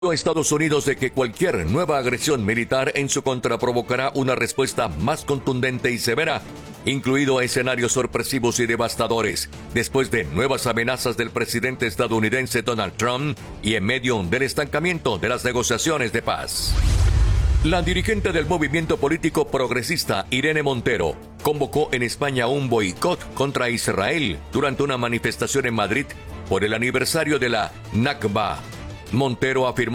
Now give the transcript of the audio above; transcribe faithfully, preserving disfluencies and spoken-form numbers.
a Estados Unidos de que cualquier nueva agresión militar en su contra provocará una respuesta más contundente y severa, incluido escenarios sorpresivos y devastadores, después de nuevas amenazas del presidente estadounidense Donald Trump y en medio del estancamiento de las negociaciones de paz. La dirigente del movimiento político progresista, Irene Montero, convocó en España un boicot contra Israel durante una manifestación en Madrid por el aniversario de la Nakba. Montero afirmó